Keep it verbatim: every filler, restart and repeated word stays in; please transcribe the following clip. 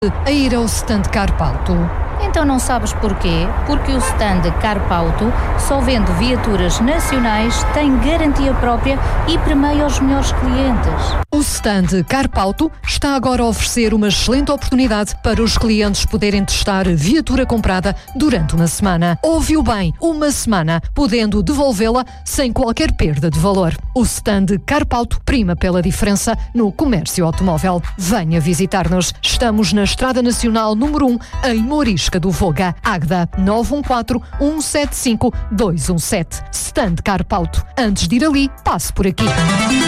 a ir ao stand Carpauto. Então não sabes porquê? Porque o stand Carpauto só vende viaturas nacionais, tem garantia própria e premia os melhores clientes. O stand Carpauto está agora a oferecer uma excelente oportunidade para os clientes poderem testar a viatura comprada durante uma semana. Ouviu bem, uma semana, podendo devolvê-la sem qualquer perda de valor. O stand Carpauto prima pela diferença no comércio automóvel. Venha visitar-nos. Estamos na Estrada Nacional número um, em Mourisca do Voga. Agda nove um quatro, um sete cinco, dois um sete. Stand Carpauto. Antes de ir ali, passe por aqui.